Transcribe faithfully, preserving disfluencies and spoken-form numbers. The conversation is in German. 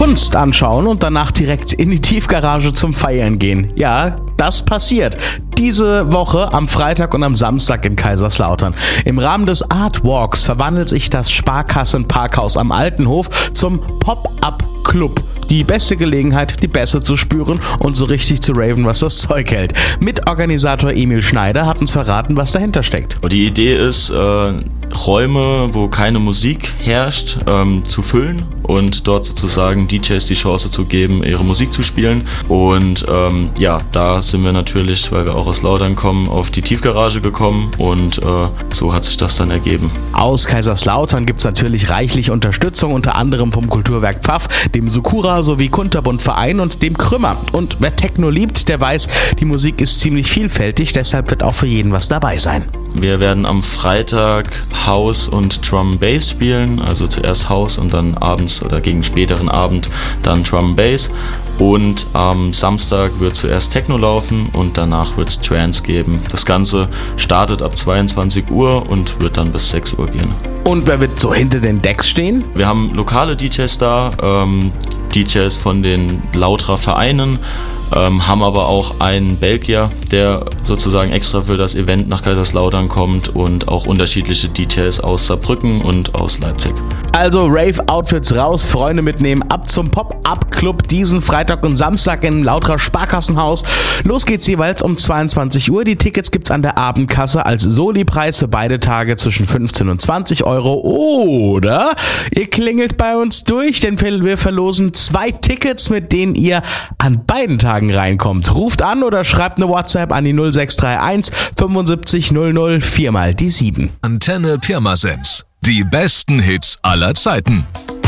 Kunst anschauen und danach direkt in die Tiefgarage zum Feiern gehen. Ja, das passiert. Diese Woche am Freitag und am Samstag in Kaiserslautern. Im Rahmen des Art Walks verwandelt sich das Sparkassen-Parkhaus am Altenhof zum Pop-Up-Club. Die beste Gelegenheit, die Bässe zu spüren und so richtig zu raven, was das Zeug hält. Mitorganisator Emil Schneider hat uns verraten, was dahinter steckt. Die Idee ist, äh, Räume, wo keine Musik herrscht, ähm, zu füllen und dort sozusagen D Js die Chance zu geben, ihre Musik zu spielen. Und ähm, ja, da sind wir natürlich, weil wir auch aus Lautern kommen, auf die Tiefgarage gekommen und äh, so hat sich das dann ergeben. Aus Kaiserslautern gibt es natürlich reichlich Unterstützung, unter anderem vom Kulturwerk Pfaff, dem Sukura sowie Kunterbund Verein und dem Krümmer. Und wer Techno liebt, der weiß, die Musik ist ziemlich vielfältig, deshalb wird auch für jeden was dabei sein. Wir werden am Freitag House und Drum Bass spielen, also zuerst House und dann abends oder gegen späteren Abend dann Drum Bass. Und am Samstag wird zuerst Techno laufen und danach wird es Trance geben. Das Ganze startet ab zweiundzwanzig Uhr und wird dann bis sechs Uhr gehen. Und wer wird so hinter den Decks stehen? Wir haben lokale D Js da, ähm, D Js von den Lauterer Vereinen, ähm, haben aber auch einen Belgier, der sozusagen extra für das Event nach Kaiserslautern kommt und auch unterschiedliche D Js aus Saarbrücken und aus Leipzig. Also Rave-Outfits raus, Freunde mitnehmen, ab zum Pop-Up-Club diesen Freitag und Samstag im Lauterer Sparkassenhaus. Los geht's jeweils um zweiundzwanzig Uhr. Die Tickets gibt's an der Abendkasse als Soli-Preis für beide Tage zwischen fünfzehn und zwanzig Euro. Oder ihr klingelt bei uns durch, denn wir verlosen zwei Tickets, mit denen ihr an beiden Tagen reinkommt. Ruft an oder schreibt eine WhatsApp an die null sechs drei eins fünfundsiebzig null null vier mal die sieben. Antenne Pirmasens. Die besten Hits aller Zeiten.